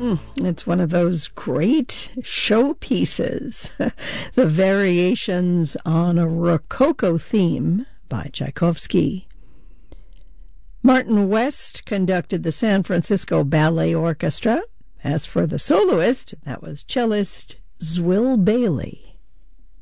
It's one of those great showpieces, the Variations on a Rococo Theme by Tchaikovsky. Martin West conducted the San Francisco Ballet Orchestra. As for the soloist, that was cellist Zwill Bailey.